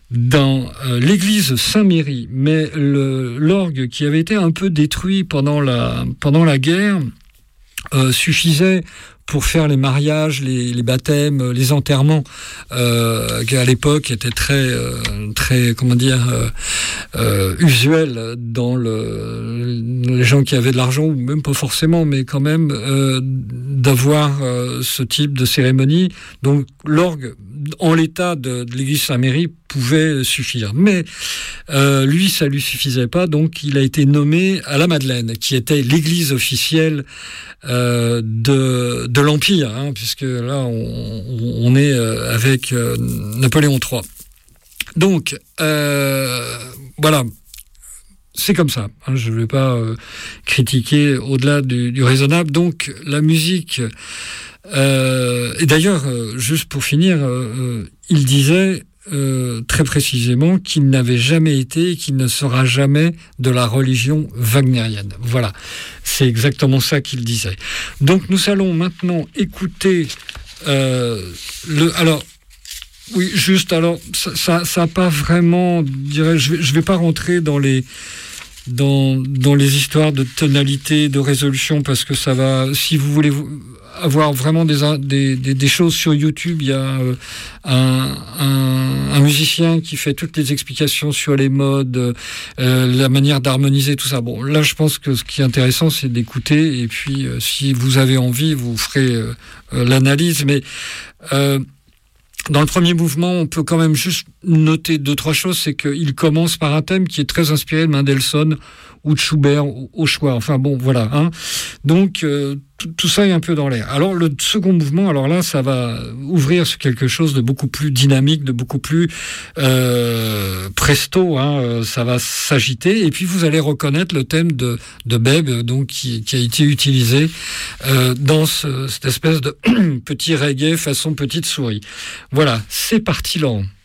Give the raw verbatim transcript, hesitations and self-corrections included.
dans euh, l'église Saint-Méry, mais le, l'orgue qui avait été un peu détruit pendant la, pendant la guerre euh, suffisait pour faire les mariages, les, les baptêmes, les enterrements, euh, qui à l'époque étaient très, euh, très, comment dire, euh, euh, usuels dans le, les gens qui avaient de l'argent, ou même pas forcément, mais quand même, euh, d'avoir euh, ce type de cérémonie. Donc l'orgue, en l'état de, de l'église Saint-Méry, pouvait suffire. Mais euh, lui, ça lui suffisait pas, donc il a été nommé à la Madeleine, qui était l'église officielle euh, de, de l'Empire, hein, puisque là, on, on est avec euh, Napoléon trois. Donc, euh, voilà. C'est comme ça. Hein, je ne vais pas euh, critiquer au-delà du, du raisonnable. Donc, la musique... Euh, et d'ailleurs, euh, juste pour finir, euh, il disait euh, très précisément qu'il n'avait jamais été et qu'il ne sera jamais de la religion wagnérienne. Voilà, c'est exactement ça qu'il disait. Donc nous allons maintenant écouter euh, le... Alors, oui, juste, alors, ça n'a pas vraiment... Dirais, je ne vais, je vais pas rentrer dans les... Dans, dans les histoires de tonalité, de résolution, parce que ça va... Si vous voulez avoir vraiment des, des, des, des choses sur YouTube, il y a euh, un, un, un musicien qui fait toutes les explications sur les modes, euh, la manière d'harmoniser, tout ça. Bon, là, je pense que ce qui est intéressant, c'est d'écouter, et puis, euh, si vous avez envie, vous ferez euh, euh, l'analyse, mais... Euh, Dans le premier mouvement, on peut quand même juste noter deux, trois choses. C'est qu'il commence par un thème qui est très inspiré de Mendelssohn ou de Schubert au choix. Enfin bon, voilà. Hein. Donc, euh, tout, tout ça est un peu dans l'air. Alors, le second mouvement, alors là, ça va ouvrir sur quelque chose de beaucoup plus dynamique, de beaucoup plus euh, presto. Hein. Ça va s'agiter. Et puis, vous allez reconnaître le thème de, de Bebe, donc, qui, qui a été utilisé euh, dans ce, cette espèce de petit reggae façon petite souris. Voilà, c'est parti, Laurent.